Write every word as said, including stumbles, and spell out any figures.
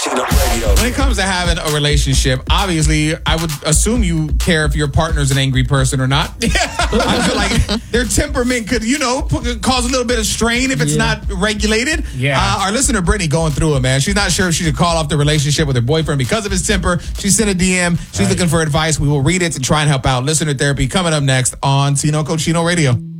Chino Radio. When it comes to having a relationship, obviously, I would assume you care if your partner's an angry person or not. I feel like their temperament could, you know, put, cause a little bit of strain if it's Yeah. not regulated. Yeah. Uh, our listener, Brittany, going through it, man. She's not sure if she should call off the relationship with her boyfriend because of his temper. She sent a D M. She's Right. looking for advice. We will read it to try and help out. Listener therapy coming up next on Tino Cochino Radio.